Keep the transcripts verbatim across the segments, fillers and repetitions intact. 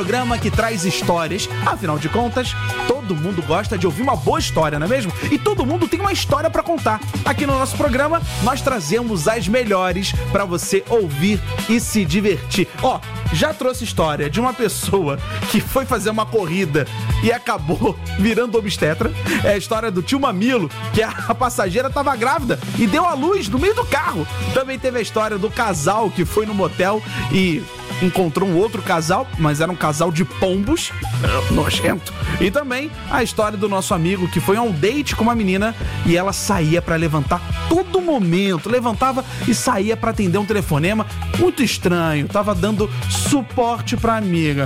Programa que traz histórias. Afinal de contas, todo mundo gosta de ouvir uma boa história, não é mesmo? E todo mundo tem uma história pra contar. Aqui no nosso programa, nós trazemos as melhores pra você ouvir e se divertir. Ó, já trouxe história de uma pessoa que foi fazer uma corrida e acabou virando obstetra. É a história do tio Mamilo, que a passageira tava grávida e deu à luz no meio do carro. Também teve a história do casal que foi no motel e encontrou um outro casal, mas era um casal de pombos, nojento. E também a história do nosso amigo que foi a um date com uma menina e ela saía pra levantar todo momento, levantava e saía pra atender um telefonema muito estranho, tava dando suporte pra amiga.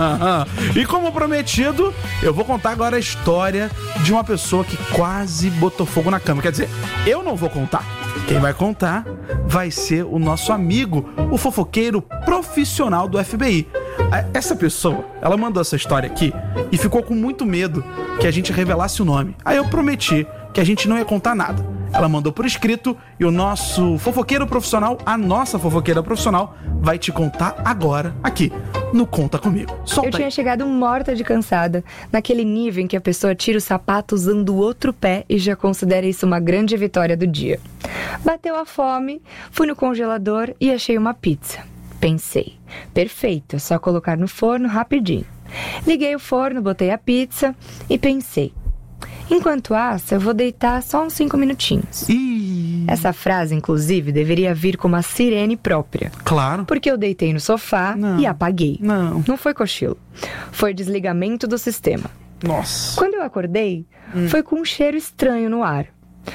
E como prometido, eu vou contar agora a história de uma pessoa que quase botou fogo na cama. Quer dizer, eu não vou contar. Quem vai contar vai ser o nosso amigo, o fofoqueiro profissional do F B I. Essa pessoa, ela mandou essa história aqui e ficou com muito medo que a gente revelasse o nome. Aí eu prometi que a gente não ia contar nada. Ela mandou por escrito e o nosso fofoqueiro profissional, a nossa fofoqueira profissional, vai te contar agora, aqui, no Conta Comigo. Solta Eu tinha aí. chegado morta de cansada, naquele nível em que a pessoa tira o sapato usando o outro pé e já considera isso uma grande vitória do dia. Bateu a fome, fui no congelador e achei uma pizza. Pensei, perfeito, é só colocar no forno rapidinho. Liguei o forno, botei a pizza e pensei, enquanto assa, eu vou deitar só uns cinco minutinhos. Ih, Essa frase, inclusive, deveria vir com uma sirene própria. claro. Porque eu deitei no sofá Não. e apaguei. Não. Não foi cochilo. Foi desligamento do sistema. Nossa. Quando eu acordei, foi com um cheiro estranho no ar.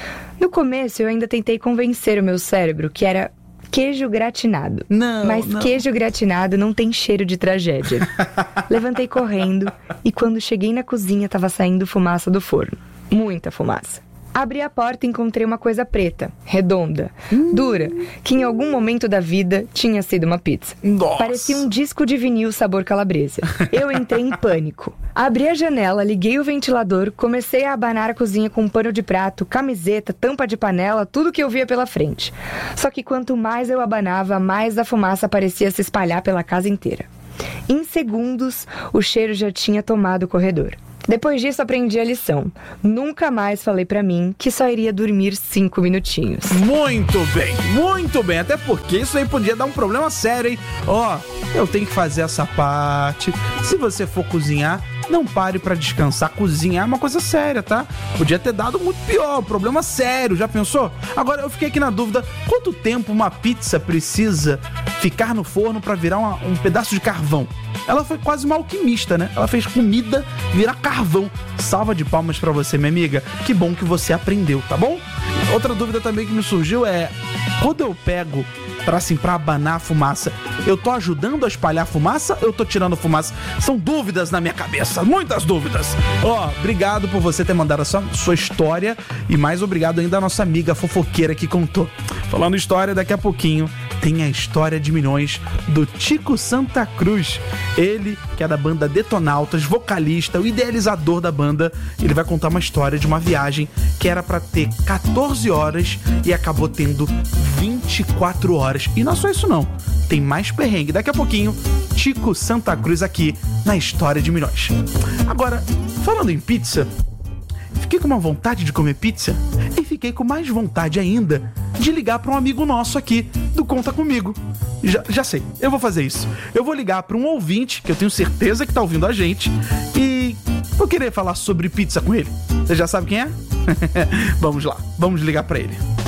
No começo, eu ainda tentei convencer o meu cérebro que era queijo gratinado. Não, Mas não. queijo gratinado não tem cheiro de tragédia. Levantei correndo e quando cheguei na cozinha, estava saindo fumaça do forno. Muita fumaça. Abri a porta e encontrei uma coisa preta, redonda, Hum. dura, que em algum momento da vida tinha sido uma pizza. Nossa. Parecia um disco de vinil sabor calabresa. Eu entrei em pânico. Abri a janela, liguei o ventilador, comecei a abanar a cozinha com um pano de prato, camiseta, tampa de panela, tudo que eu via pela frente. Só que quanto mais eu abanava, mais a fumaça parecia se espalhar pela casa inteira. Em segundos, o cheiro já tinha tomado o corredor. Depois disso, aprendi a lição. Nunca mais falei pra mim que só iria dormir cinco minutinhos. Muito bem, muito bem. Até porque isso aí podia dar um problema sério, hein? Ó, eu tenho que fazer essa parte. Se você for cozinhar, não pare pra descansar. Cozinhar é uma coisa séria, tá? Podia ter dado muito pior, problema sério. Já pensou? Agora, eu fiquei aqui na dúvida. Quanto tempo uma pizza precisa ficar no forno pra virar uma, um pedaço de carvão? Ela foi quase uma alquimista, né? Ela fez comida virar carvão. Salva de palmas pra você, minha amiga. Que bom que você aprendeu, tá bom? Outra dúvida também que me surgiu é... Quando eu pego pra, assim, pra abanar a fumaça, eu tô ajudando a espalhar fumaça ou eu tô tirando fumaça? São dúvidas na minha cabeça, muitas dúvidas. Ó, obrigado por você ter mandado a sua, sua história e mais obrigado ainda à nossa amiga fofoqueira que contou. Falando história, daqui a pouquinho tem a história de milhões do Tico Santa Cruz. Ele, que é da banda Detonautas, vocalista, o idealizador da banda, ele vai contar uma história de uma viagem que era pra ter catorze horas e acabou tendo vinte e quatro horas. E não é só isso não, tem mais perrengue. Daqui a pouquinho, Tico Santa Cruz aqui na História de Milhões. Agora, falando em pizza, fiquei com uma vontade de comer pizza e fiquei com mais vontade ainda de ligar para um amigo nosso aqui do Conta Comigo. Já, já sei, eu vou fazer isso. Eu vou ligar para um ouvinte, que eu tenho certeza que tá ouvindo a gente, e vou querer falar sobre pizza com ele. Você já sabe quem é? Vamos lá, vamos ligar para ele.